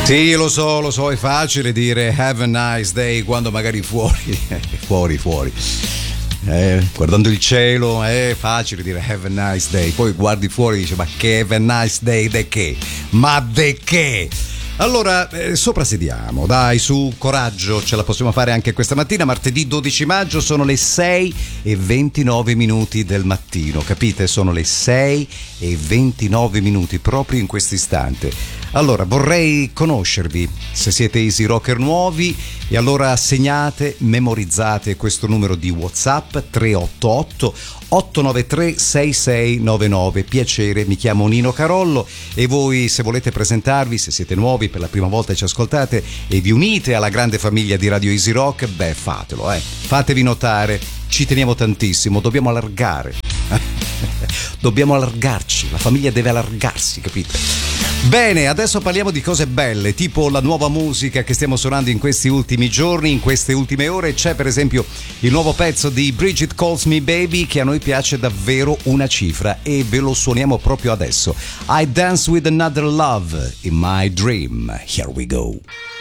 Sì, lo so, è facile dire have a nice day quando magari fuori. Guardando il cielo è facile dire have a nice day, poi guardi fuori e dici ma che have a nice day de che? Ma de che? Allora, soprassediamo, dai, su, coraggio, ce la possiamo fare anche questa mattina, martedì 12 maggio, sono le 6:29 del mattino, capite? Sono le 6:29, proprio in questo istante. Allora, vorrei conoscervi, se siete Easy Rocker nuovi, e allora segnate, memorizzate questo numero di WhatsApp 388 893 6699. Piacere, mi chiamo Nino Carollo e voi, se volete presentarvi, se siete nuovi, per la prima volta ci ascoltate e vi unite alla grande famiglia di Radio Easy Rock, beh, fatelo, fatevi notare, ci teniamo tantissimo, dobbiamo allargare. Dobbiamo allargarci, la famiglia deve allargarsi, capite? Bene, adesso parliamo di cose belle, tipo la nuova musica che stiamo suonando in questi ultimi giorni, in queste ultime ore. C'è per esempio il nuovo pezzo di Bridget Calls Me Baby, che a noi piace davvero una cifra, e ve lo suoniamo proprio adesso. I Dance With Another Love in My Dream. Here we go.